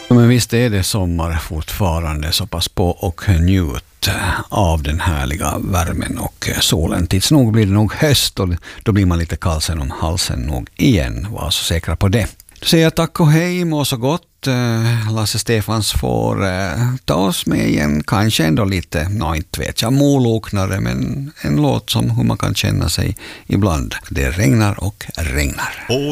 Men visst är det sommar fortfarande, så pass på och njut av den härliga värmen och solen. Tids nog blir det nog höst och då blir man lite kallsen om halsen nog igen, var så säkra på det. Då säger jag tack och hej, må så gott. Lasse Stefans får ta oss med igen, kanske ändå lite, inte vet jag, moloknare, men en låt som hur man kan känna sig ibland. Det regnar och regnar.